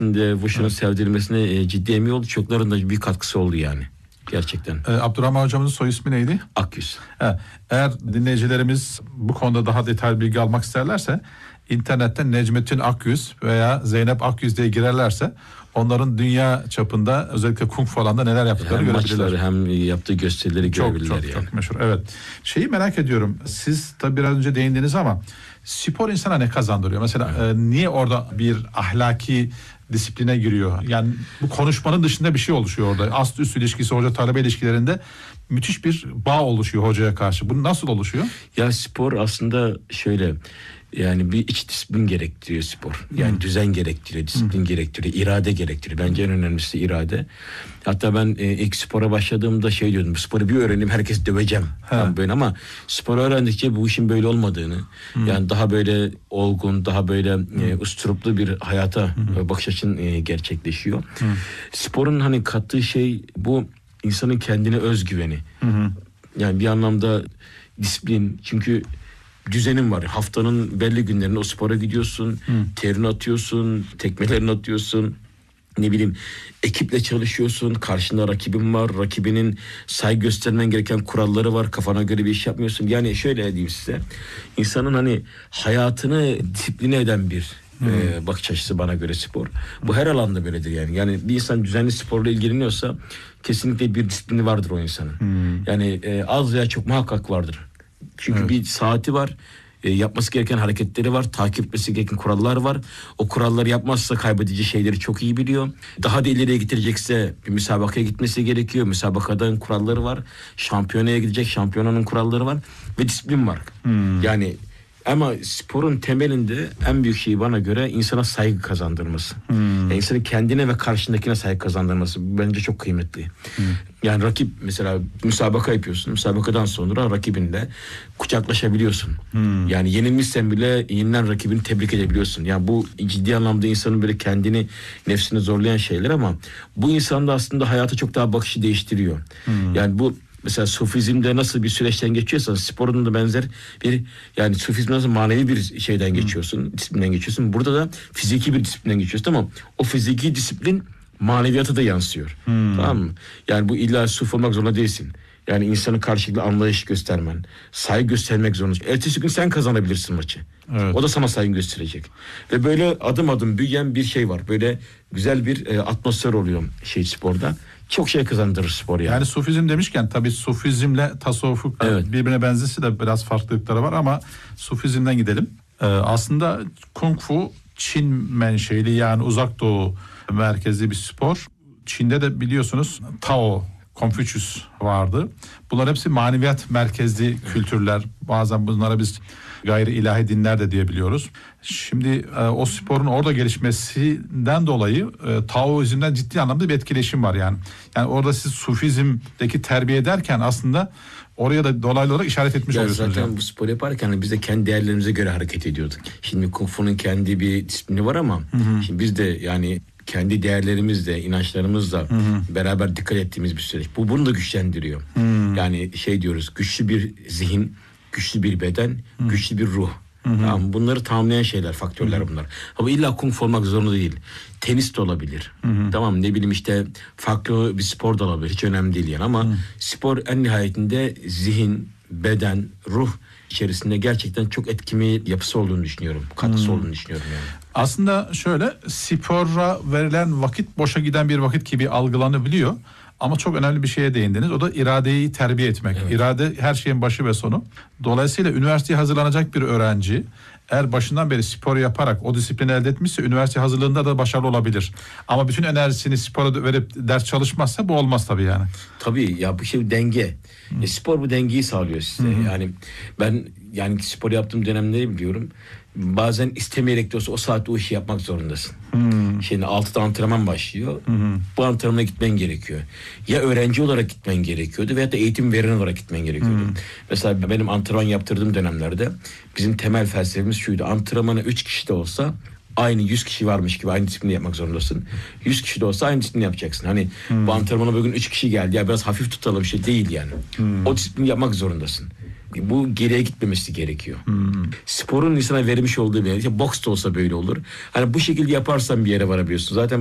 de Wushu'nun sevdirilmesine ciddi emeği oldu. Çocukların da bir katkısı oldu yani. Gerçekten. Abdurrahman hocamızın soy ismi neydi? Akyüz. Eğer dinleyicilerimiz bu konuda daha detaylı bilgi almak isterlerse internetten Necmettin Akyüz veya Zeynep Akyüz diye girerlerse onların dünya çapında özellikle Kung Fu alanda neler yaptıklarını görebilirler. Hem maçları hem yaptığı gösterileri görebilirler yani. Çok meşhur. Evet. Şeyi merak ediyorum. Siz tabii biraz önce değindiniz ama spor insana ne kazandırıyor? Mesela niye orada bir ahlaki disipline giriyor? Yani bu konuşmanın dışında bir şey oluşuyor orada. Ast üst ilişkisi, hoca talebe ilişkilerinde müthiş bir bağ oluşuyor hocaya karşı. Bu nasıl oluşuyor? Ya spor aslında şöyle, yani bir iç disiplin gerektiriyor spor. Yani düzen gerektiriyor, disiplin gerektiriyor, irade gerektiriyor. Bence en önemlisi irade. Hatta ben ilk spora başladığımda şey diyordum, sporu bir öğreneyim herkes döveceğim. Yani böyle, ama sporu öğrendikçe bu işin böyle olmadığını, yani daha böyle olgun, daha böyle usturuplu bir hayata bakış açın gerçekleşiyor. Sporun hani kattığı şey bu, insanın kendine özgüveni. Yani bir anlamda disiplin, çünkü düzenin var. Haftanın belli günlerinde o spora gidiyorsun, terini atıyorsun, tekmelerini atıyorsun. Ne bileyim, ekiple çalışıyorsun, karşında rakibin var, rakibinin saygı göstermen gereken kuralları var, kafana göre bir iş yapmıyorsun. Yani şöyle diyeyim size, insanın hani hayatını disipline eden bir bakış açısı bana göre spor. Bu her alanda böyledir yani. Yani bir insan düzenli sporla ilgileniyorsa kesinlikle bir disiplini vardır o insanın. Yani az veya çok muhakkak vardır. Çünkü bir saati var, yapması gereken hareketleri var, takip etmesi gereken kurallar var. O kuralları yapmazsa kaybedeceği şeyleri çok iyi biliyor. Daha da ileriye getirecekse bir müsabakaya gitmesi gerekiyor. Müsabakadan kuralları var. Şampiyonaya gidecek, şampiyonanın kuralları var ve disiplin var. Yani ama sporun temelinde en büyük şey bana göre insana saygı kazandırması. Yani insanın kendine ve karşındakine saygı kazandırması bence çok kıymetli. Yani rakip, mesela müsabaka yapıyorsun. Müsabakadan sonra rakibinle kucaklaşabiliyorsun. Yani yenilmişsen bile yenilen rakibini tebrik edebiliyorsun. Yani bu ciddi anlamda insanın böyle kendini, nefsini zorlayan şeyler, ama bu insanda aslında hayata çok daha bakışı değiştiriyor. Yani bu mesela Sufizm'de nasıl bir süreçten geçiyorsan sporun da benzer bir, yani Sufizm nasıl manevi bir şeyden geçiyorsun, disiplinden geçiyorsun. Burada da fiziki bir disiplinden geçiyorsun, ama o fiziki disiplin maneviyata da yansıyor. Tamam mı? Yani bu illa suf olmak zorunda değilsin. Yani insanın karşılıklı anlayış göstermen, saygı göstermek zorundasın. Ertesi gün sen kazanabilirsin maçı. Evet. O da sana saygı gösterecek. Ve böyle adım adım büyüyen bir şey var. Böyle güzel bir atmosfer oluyor sporda. Çok şey kazandırır spor yani. Yani Sufizm demişken tabii Sufizmle tasavvufu birbirine benzesi de biraz farklılıkları var, ama Sufizmden gidelim. Aslında Kung Fu Çin menşeli, yani Uzak Doğu merkezli bir spor. Çin'de de biliyorsunuz Tao, Konfüçyüs vardı. Bunlar hepsi maneviyat merkezli kültürler. Bazen bunlara biz gayri ilahi dinler de diyebiliyoruz. Şimdi o sporun orada gelişmesinden dolayı Taoizm'den ciddi anlamda bir etkileşim var yani. Yani orada siz Sufizm'deki terbiye ederken aslında oraya da dolaylı olarak işaret etmiş oluyorsunuz. Zaten yani. Bu spor yaparken biz de kendi değerlerimize göre hareket ediyorduk. Şimdi Kung Fu'nun kendi bir disiplini var, ama şimdi biz de yani kendi değerlerimizle, inançlarımızla beraber dikkat ettiğimiz bir süreç. Bu bunu da güçlendiriyor. Yani diyoruz, güçlü bir zihin, güçlü bir beden, güçlü bir ruh. Tamam, bunları tamamlayan şeyler, faktörler bunlar. Ama illa Kung Fu olmak zorunda değil. Tenis de olabilir. Tamam, ne bileyim farklı bir spor da olabilir. Hiç önemli değil yani, ama spor en nihayetinde zihin, beden, ruh içerisinde gerçekten çok etkili yapısı olduğunu düşünüyorum. Katkısı olduğunu düşünüyorum yani. Aslında şöyle, spora verilen vakit boşa giden bir vakit gibi algılanabiliyor. Ama çok önemli bir şeye değindiniz. O da iradeyi terbiye etmek. Evet. İrade her şeyin başı ve sonu. Dolayısıyla üniversiteye hazırlanacak bir öğrenci eğer başından beri spor yaparak o disiplini elde etmişse üniversite hazırlığında da başarılı olabilir. Ama bütün enerjisini spora verip ders çalışmazsa bu olmaz tabii yani. Tabii ya, bu denge. Spor bu dengeyi sağlıyor size. Yani ben spor yaptığım dönemleri biliyorum. Bazen istemeyerek de olsa o saatte o işi yapmak zorundasın. Şimdi 6'da antrenman başlıyor. Bu antrenmana gitmen gerekiyor. Ya öğrenci olarak gitmen gerekiyordu veya da eğitim veren olarak gitmen gerekiyordu. Mesela benim antrenman yaptırdığım dönemlerde bizim temel felsefemiz şuydu: antrenmana 3 kişi de olsa aynı 100 kişi varmış gibi aynı disiplini yapmak zorundasın. 100 kişi de olsa aynı disiplini yapacaksın. Hani bu antrenmana bugün 3 kişi geldi ya biraz hafif tutalım şey değil yani. O disiplini yapmak zorundasın. Bu geriye gitmemesi gerekiyor. Sporun insana vermiş olduğu bir yer. İşte boks da olsa böyle olur. Hani bu şekilde yaparsan bir yere varabiliyorsun. Zaten